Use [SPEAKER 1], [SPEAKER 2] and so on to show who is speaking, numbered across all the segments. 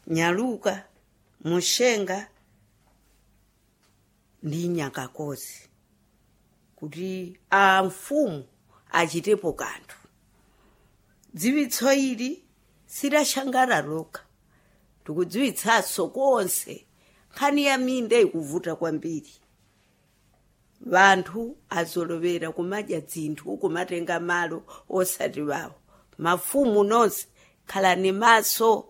[SPEAKER 1] Nyaluka, Mushenga ndi Nyakakozi kuti amfumu achitepo kanthu. Dziwitso ili silashangara lokha, tikudziwitsanso konse nkhani ya minda ikuvuta kwambiri. Vanthu azolovera kumadya dzinthu kumatenga malo osati wawo. Mafumu nonse khalani maso.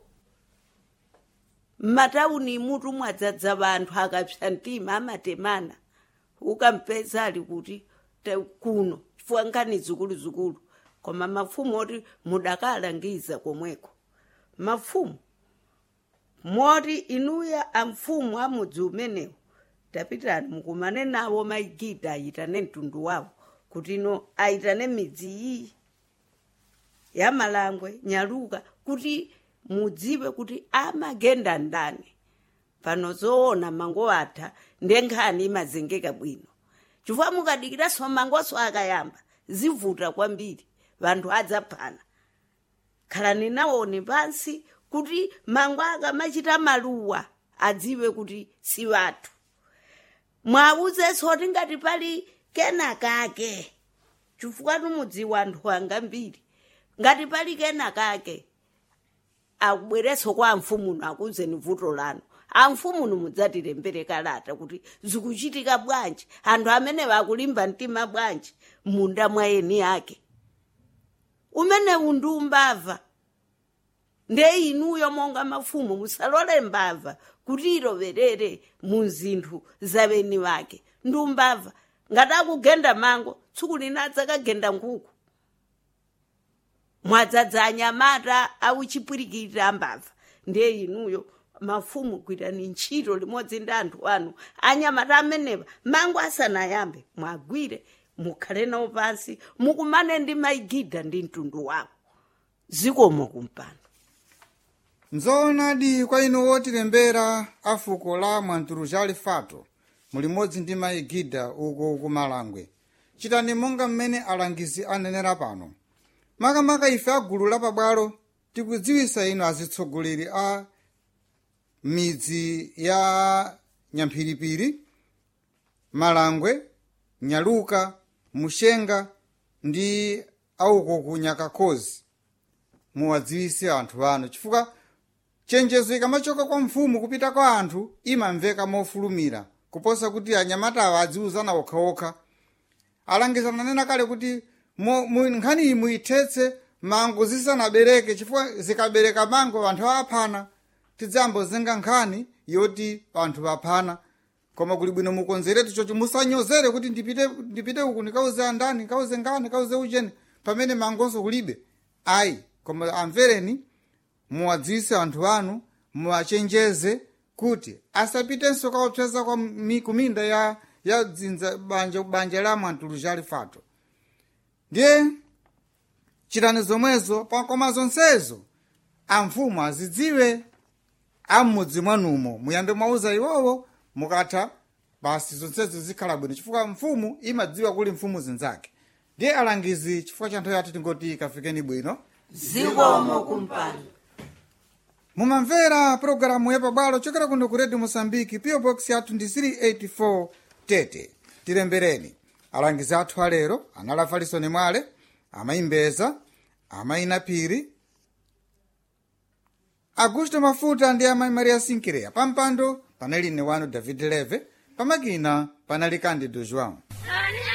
[SPEAKER 1] M'matauni mutu mwadzadza vanthu akapsa mtima amatemana. Ukampeza ali kuti kuno chifukwa nkhani zikuluzikulu. Koma mafumu oti mudakalangiza komweko. Mafumu moti inuya amfumu amudzi umenewu tapitani mukumane nawo maigida ayitane mtundu wawo kuti no ayitane midzi iyi ya Malangwe, Nyaluka kuti mudziwe kuti amagenda ndani. Pano zoona mango atha ndenkhani imazengeka bwino. Chifukwa mukadikiranso mangoso akayamba zivuta kwambiri, vanthu adzaphana. Khalani nawoni pansi kuti mango akamachita maluwa adziwe kuti si wathu. Mwawuzenso kuti ngati pali kenakake, chifukwa tumudziwa anthu angambiri, ngati pali kenakake akubwerenso kwa amfumuno akuzeni vuto lanu. Amfumuno mudzatilembere kalata kuti zikuchitika bwanji, anthu amene vakulimba mtima bwanji munda mwa eni yake. Umenewu ndi umbava. Nde inuyo monga mafumu musalole mbava kuti iloverere mu zinthu za beni wake. Ndi umbava. Ngati akugenda mango, tsiku lina adzakagenda nkhuku. Mwadzadza anyamata auchipwirikirira mbava. Nde inuyo mafumu gwirani ntchito limodzi ndi anthu anu. Anyamata amenewa mango asanayambe mwagwire mukhale nawo pansi mukumane ndi maigida ndi mtundu wawo. Zikomo kumpando.
[SPEAKER 2] Nzoonadi kwa inu wotilembera afuko la Mwantuluzali Fato mulimodzi ndi maigida uko ku Malangwe. Chitani monga mmene alangizi anenera pano. Makamaka ife agulu la pabwalo tikudziwisa inu azitsogoleri a midzi ya Nyamphiripiri, Malangwe, Nyaluka, Mushenga ndi auko ku Nyakakozi. Muwadziwise anthu anu chifukwa chenjezo ikamachoka kwa mfumu kupita kwa anthu imamveka mofulumira kuposa kuti anyamatawa adziuzana okhaokha. Alangiza nanena kale kuti nkhani iyi muithetse mango zisanabereke chifukwa zikabereka mango anthu aphana. Tidzambo zenga nkhani yoti anthu vaphana. Koma kuli bwino mukonzeretu chocho musanyozere kuti ndipite uku nikauze andani, nikauze ngani, nikauze ujeni pamene mangonso kulibe. Ayi, koma amvereni muwadziwise anthu anu, muwachenjeze kuti asapitenso kaopseza kwa kuminda ya dzinza banja la Mwantuluzali Fato. Ndiye chitani zomwezo koma zonsezo amfumu azidziwe amudzi mwanumo muyambe mwauza iwowo mukatha basi zonsezo zikhala bwino chifukwa mfumu imadziwa kuli mfumu zinzake. Ndiye alangizi chifukwa cha nthawi yathu tingoti kafikeni bwino.
[SPEAKER 1] Zikomo kumpando.
[SPEAKER 2] Mumamvera programu ya pabwalo chokera kuno ku Radio Mosambiki, PO Box yathu ndi 384 Tete. Tilembereni. Alangizi athu alero anali Falisoni Mwale, Amayimbeza, Amayinapiri, Augusto Mafuta ndi Amayi Maria Sinkireya. Pampando panali ine wanu David Leve, pamakina panali Candido João.